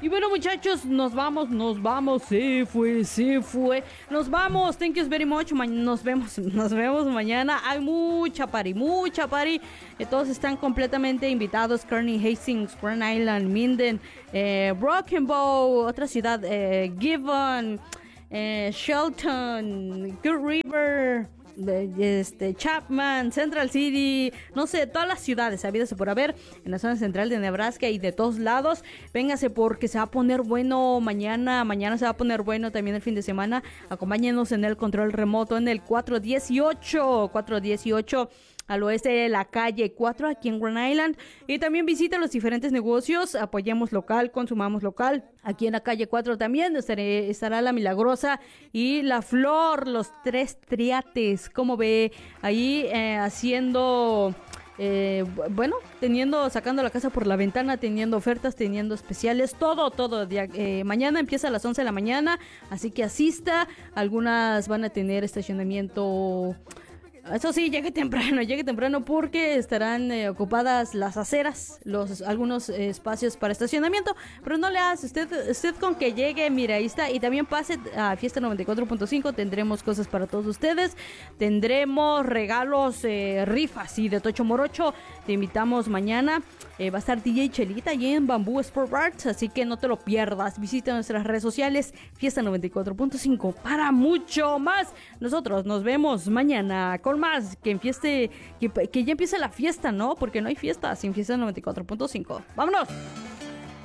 Y bueno, muchachos, nos vamos, se fue. Nos vamos, thank you very much. Nos vemos mañana. Hay mucha party. Todos están completamente invitados. Kearney, Hastings, Grand Island, Minden, Broken Bow, otra ciudad, Gibbon, Shelton, Good River, Chapman, Central City, no sé, todas las ciudades habidas por haber en la zona central de Nebraska y de todos lados. Véngase porque se va a poner bueno mañana se va a poner bueno también el fin de semana. Acompáñenos en el control remoto en el 418 al oeste de la calle 4 aquí en Grand Island, y también visita los diferentes negocios. Apoyemos local, consumamos local. Aquí en la calle 4 también estará La Milagrosa y La Flor, los tres triates, como ve ahí haciendo sacando la casa por la ventana, teniendo ofertas, teniendo especiales, todo. Mañana empieza a las 11 de la mañana, así que asista. Algunas van a tener estacionamiento. Eso sí, llegue temprano porque estarán ocupadas las aceras, algunos espacios para estacionamiento, pero no le hace usted con que llegue, mira, ahí está. Y también pase a Fiesta 94.5, tendremos cosas para todos ustedes, tendremos regalos, rifas y de Tocho Morocho. Te invitamos mañana, va a estar DJ Chelita allí en Bamboo Sport Arts, así que no te lo pierdas. Visita nuestras redes sociales, Fiesta 94.5, para mucho más. Nosotros nos vemos mañana con más, que ya empiece la fiesta, ¿no? Porque no hay fiesta sin Fiesta 94.5. ¡Vámonos!